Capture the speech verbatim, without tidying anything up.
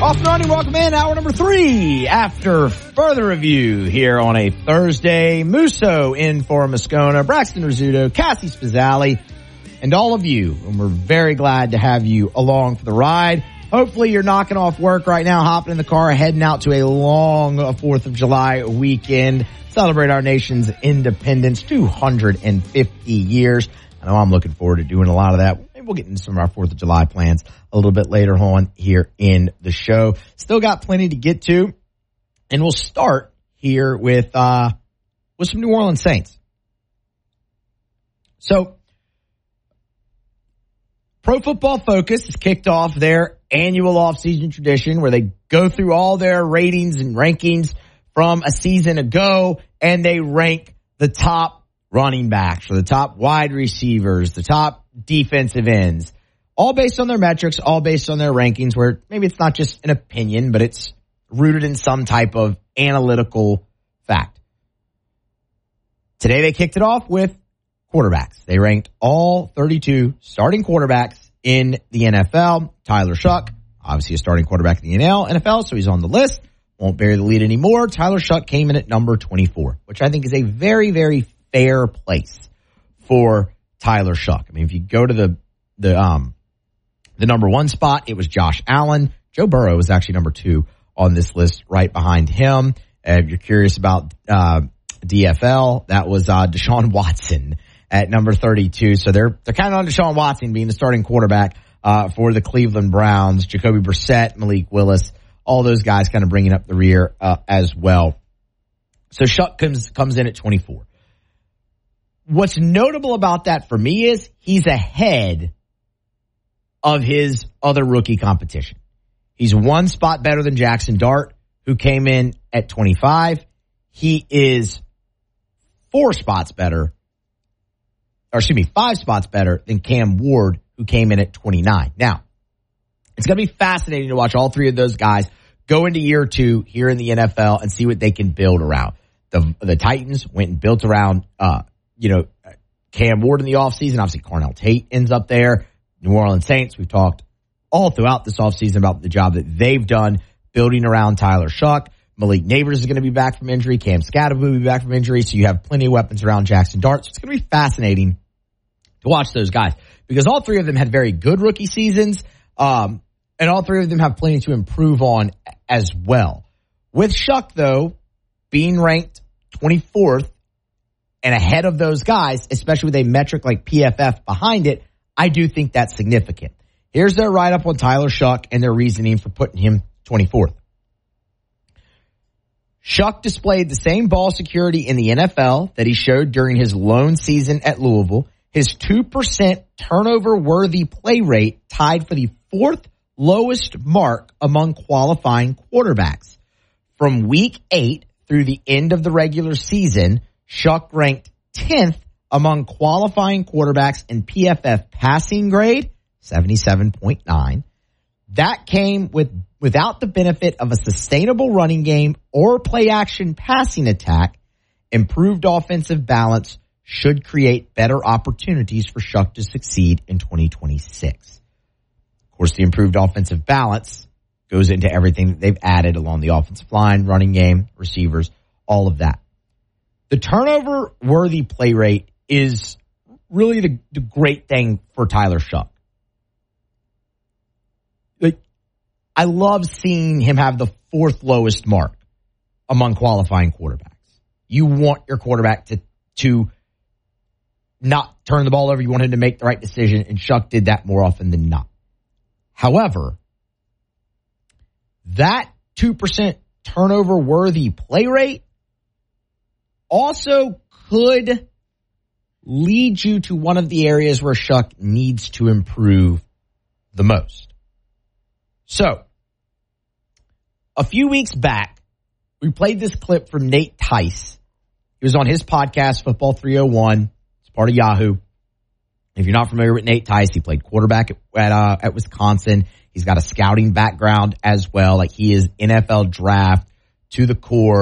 Off and running, welcome in, hour number three. After further review here on a Thursday, Musso in for Moscona, Braxton Rizzuto, Cassie Spazzali, and all of you. And we're very glad to have you along for the ride. Hopefully you're knocking off work right now, hopping in the car, heading out to a long fourth of July weekend. Celebrate our nation's independence, two hundred fifty years. I know I'm looking forward to doing a lot of that. Maybe we'll get into some of our fourth of July plans a little bit later on here in the show. Still got plenty to get to. And we'll start here with, uh, with some New Orleans Saints. So, Pro Football Focus has kicked off their annual offseason tradition where they go through all their ratings and rankings from a season ago, and they rank the top running backs or the top wide receivers, the top defensive ends, all based on their metrics, all based on their rankings, where maybe it's not just an opinion, but it's rooted in some type of analytical fact. Today they kicked it off with quarterbacks. They ranked all thirty-two starting quarterbacks in the N F L. Tyler Shough, obviously a starting quarterback in the N F L, so he's on the list. Won't bury the lead anymore. Tyler Shough came in at number twenty-four, which I think is a very, very fair place for Tyler Shough. I mean, if you go to the the um the number one spot, it was Josh Allen. Joe Burrow was actually number two on this list, right behind him. Uh, if you're curious about uh, D F L, that was uh, Deshaun Watson at number thirty-two. So they're they're kind of on Deshaun Watson being the starting quarterback uh, for the Cleveland Browns. Jacoby Brissett, Malik Willis, all those guys kind of bringing up the rear uh, as well. So Shough comes comes in at twenty-four. What's notable about that for me is he's ahead of his other rookie competition. He's one spot better than Jackson Dart, who came in at twenty-five. He is four spots better, or excuse me, five spots better than Cam Ward, who came in at twenty-nine. Now, it's going to be fascinating to watch all three of those guys go into year two here in the N F L and see what they can build around. The the Titans went and built around, uh, you know, Cam Ward in the offseason. Obviously, Cornell Tate ends up there. New Orleans Saints, we've talked all throughout this offseason about the job that they've done building around Tyler Shough. Malik Neighbors is going to be back from injury. Cam Skadden will be back from injury. So you have plenty of weapons around Jackson Dart. So it's going to be fascinating to watch those guys because all three of them had very good rookie seasons. Um, and all three of them have plenty to improve on as well. With Shough, though, being ranked twenty-fourth and ahead of those guys, especially with a metric like P F F behind it, I do think that's significant. Here's their write-up on Tyler Shough and their reasoning for putting him twenty-fourth. Shough displayed the same ball security in the N F L that he showed during his lone season at Louisville. His two percent turnover-worthy play rate tied for the fourth lowest mark among qualifying quarterbacks. From week eight through the end of the regular season, Shough ranked tenth among qualifying quarterbacks in P F F passing grade, seventy-seven point nine. That came with without the benefit of a sustainable running game or play-action passing attack. Improved offensive balance should create better opportunities for Shough to succeed in twenty twenty-six. Of course, the improved offensive balance goes into everything that they've added along the offensive line, running game, receivers, all of that. The turnover-worthy play rate is really the, the great thing for Tyler Shough. Like, I love seeing him have the fourth lowest mark among qualifying quarterbacks. You want your quarterback to to not turn the ball over. You want him to make the right decision, and Shough did that more often than not. However, that two percent turnover-worthy play rate also could lead you to one of the areas where Shough needs to improve the most. So, a few weeks back, we played this clip from Nate Tice. He was on his podcast, Football three oh one. It's part of Yahoo. If you're not familiar with Nate Tice, he played quarterback at at, uh, at Wisconsin. He's got a scouting background as well. Like, he is N F L draft to the core.